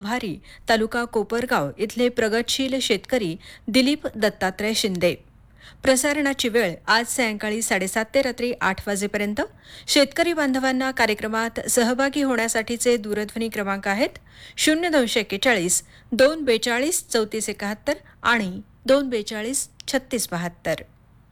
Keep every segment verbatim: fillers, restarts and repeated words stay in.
कुंभारी तालुका कोपरगाव इथले प्रगतशील शेतकरी दिलीप दत्तात्रय शिंदे. प्रसारणाची वेळ आज सायंकाळी साडेसात ते रात्री आठ वाजेपर्यंत. शेतकरी बांधवांना कार्यक्रमात सहभागी होण्यासाठीचे दूरध्वनी क्रमांक आहेत शून्य दोनशे एक्केचाळीस दोन बेचाळीस चौतीस एकाहत्तर आणि दोन बेचाळीस छत्तीस बहात्तर.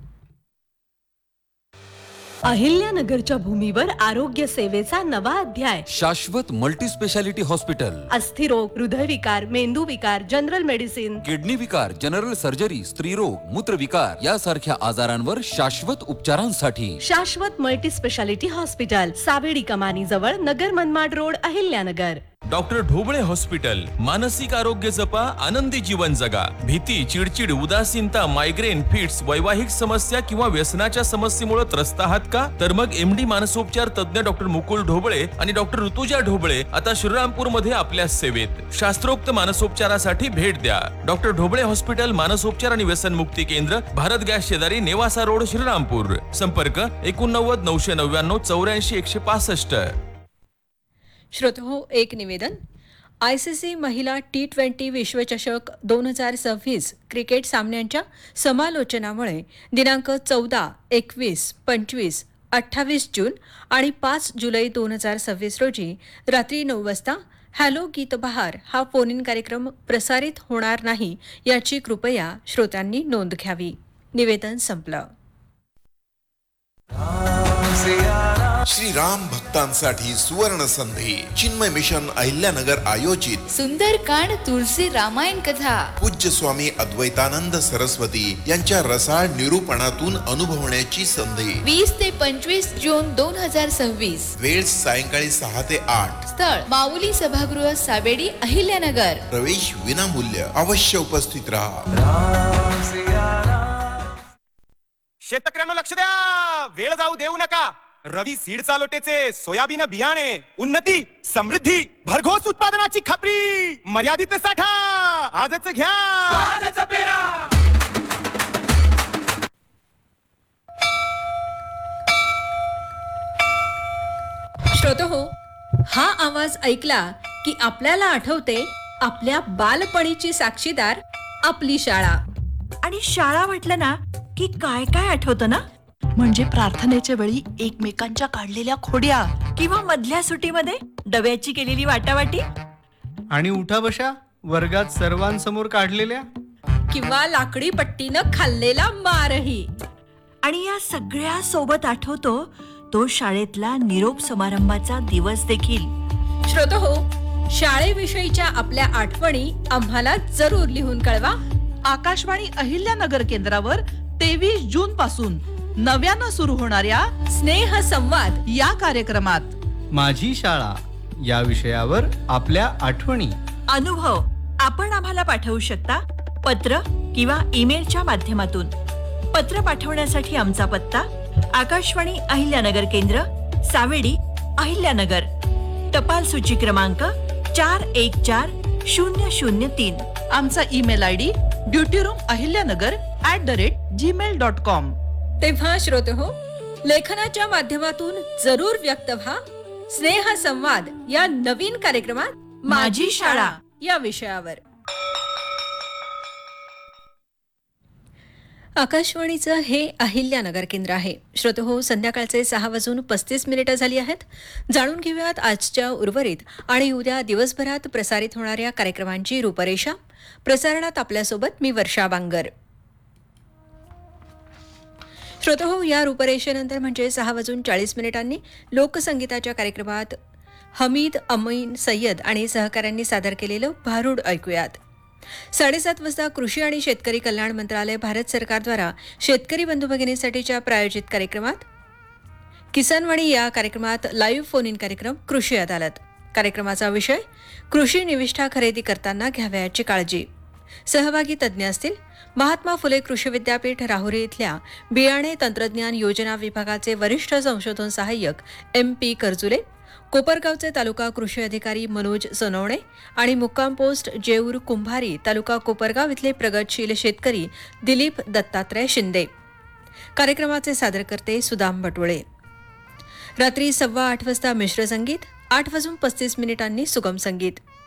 अहिल्यानगरच्या भूमीवर आरोग्य सेवेचा नवा अध्याय. शाश्वत मल्टी स्पेशालिटी हॉस्पिटल. अस्थिरोग, हृदयविकार, मेंदूविकार, जनरल मेडिसिन, किडनी विकार, जनरल सर्जरी, स्त्रीरोग, मूत्रविकार यासारख्या आजारांवर शाश्वत उपचारांसाठी शाश्वत मल्टी स्पेशालिटी हॉस्पिटल, सावेडी कमानी जवळ, Nagar Manmad road, Ahilyanagar. Doctor Dhoble hospital. मानसिक आरोग्य जपा, आनंदी जीवन जगा. भीती, चिडचिड, उदासीनता, मायग्रेन, फिट्स, वैवाहिक समस्या किंवा व्यसनाच्या समस्येमुळे त्रस्त आहात का? तर मग एमडी मानसोपचार तज्ञ डॉक्टर मुकुल ढोबळे आणि डॉक्टर ऋतुजा ढोबळे आता श्रीरामपूर मध्ये आपल्या सेवेत. शास्त्रोक्त मानसोपचारासाठी भेट द्या. डॉक्टर ढोबळे हॉस्पिटल, मानसोपचार आणि व्यसन मुक्ती केंद्र, भारत गॅस शेजारी, नेवासा रोड, श्रीरामपूर. संपर्क एकोणनव्वद नऊशे नव्याण्णव चौऱ्याऐंशी एकशे पासष्ट. श्रोतहो, एक निवेदन. आयसीसी महिला टी ट्वेंटी विश्वचषक दोन हजार सव्वीस क्रिकेट सामन्यांच्या समालोचनामुळे दिनांक चौदा, एकवीस, पंचवीस, अठ्ठावीस जून आणि पाच जुलै दोन हजार सव्वीस रोजी रात्री नऊ वाजता हॅलो गीतबहार हा फोन इन कार्यक्रम प्रसारित होणार नाही याची कृपया श्रोत्यांनी नोंद घ्यावी. निवेदन संपलं. श्री राम भक्तांसाठी सुवर्ण संधी. चिन्मय मिशन अहिल्यानगर आयोजित सुंदरकांड तुळशी रामायण कथा पूज्य स्वामी अद्वैतानंद सरस्वती यांच्या रसाळ निरूपणातून अनुभवण्याची संधी. वीस ते पंचवीस जून दोन हजार सव्वीस. वेळ सायंकाळी सहा ते आठ. स्थळ माऊली सभागृह, सावेडी, अहिल्यानगर. प्रवेश विनामूल्य. अवश्य उपस्थित राहा. शेतकऱ्यांना लक्ष द्या, वेळ जाऊ देऊ नका. रवी सीड चालोटेचे सोयाबीन बियाणे, उन्नती, समृद्धी, भरघोस उत्पादनाची खात्री, मर्यादित साठा, आजच घ्या, आजच पेरा. श्रोतहो, हा आवाज ऐकला की आपल्याला आठवते आपल्या बालपणीची साक्षीदार आपली शाळा. आणि शाळा म्हटलं ना की काय काय आठवतं ना? म्हणजे प्रार्थनेच्या वेळी एकमेकांच्या काढलेल्या खोड्या, किंवा मधल्या सुट्टीमध्ये डब्याची केलेली वाटावाटी, आणि उठा बशा वर्गात सर्वांसमोर काढलेल्या, किंवा लाकडी पट्टीनं खाल्लेला मारही. आणि या सगळ्या सोबत आठवतो तो शाळेतला निरोप समारंभाचा दिवस देखील. श्रोतहो, शाळेविषयीच्या आपल्या आठवणी आम्हाला जरूर लिहून कळवा. आकाशवाणी अहिल्यानगर केंद्रावर तेवीस जून पासून नव्यानं सुरू होणाऱ्या स्नेह संवाद या कार्यक्रमात माझी शाळा या विषयावर आपल्या आठवणी, अनुभव आपण आम्हाला पाठवू शकता पत्र किंवा ईमेलच्या माध्यमातून. पत्र पाठवण्यासाठी आमचा पत्ता आकाशवाणी अहिल्यानगर केंद्र, सावेडी, अहिल्यानगर. टपाल सूची क्रमांक चार एक चार शून्य शून्य तीन. आमचा email I D duty room Ahilyanagar at the rate Gmail dot com. तेव्हा श्रोतहो, लेखनाच्या माध्यमातून जरूर व्यक्त व्हा. स्नेह संवाद या नवीन कार्यक्रमात माझी शाळा या विषयावर. आकाशवाणीचं हे अहिल्यानगर केंद्र आहे. श्रोतहो, संध्याकाळचे सहा वाजून पस्तीस मिनिटं झाली आहेत. जाणून घेऊयात आजच्या उर्वरित आणि उद्या दिवसभरात प्रसारित होणाऱ्या कार्यक्रमांची रूपरेषा. प्रसारणात आपल्यासोबत मी वर्षा बांगर. श्रोतहो, या रूपरेषेनंतर म्हणजे सहा वाजून चाळीस मिनिटांनी लोकसंगीताच्या कार्यक्रमात हमीद अमीन सय्यद आणि सहकाऱ्यांनी सादर केलेलं भारूड ऐकूयात. साडेसात वाजता कृषी आणि शेतकरी कल्याण मंत्रालय, भारत सरकारद्वारा शेतकरी बंधू भगिनीसाठीच्या प्रायोजित कार्यक्रमात किसानवाणी या कार्यक्रमात लाईव्ह फोन इन कार्यक्रम कृषी अदालत. कार्यक्रमाचा विषय कृषी निविष्ठा खरेदी करताना घ्यावयाची काळजी. सहभागी तज्ज्ञ असतील महात्मा फुले कृषी विद्यापीठ राहुरी इथल्या बियाणे तंत्रज्ञान योजना विभागाचे वरिष्ठ संशोधन सहाय्यक एम पी करजुले, कोपरगावचे तालुका कृषी अधिकारी मनोज सोनवणे आणि मुक्काम पोस्ट जेऊर कुंभारी तालुका कोपरगाव इथले प्रगतशील शेतकरी दिलीप दत्तात्रय शिंदे. कार्यक्रमाचे सादरकर्ते सुदाम बटुळे. रात्री सव्वा आठ वाजता मिश्र संगीत, आठ वाजून पस्तीस मिनिटांनी सुगम संगीत.